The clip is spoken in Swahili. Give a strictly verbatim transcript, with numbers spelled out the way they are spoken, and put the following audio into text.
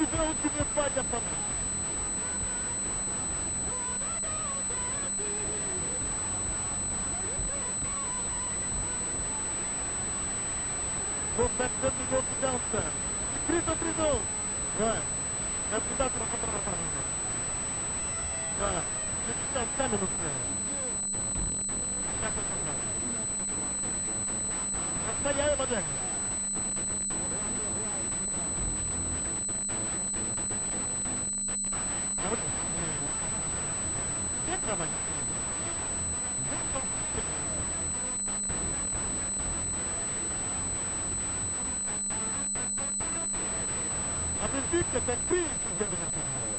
visão de meu pai da família. Vou back the middle to downstairs. Prison, prison. Right. Now put that on the front. Right. Just start standing up there. That's the front. That's my eye over there. Get coming. A principio te pido.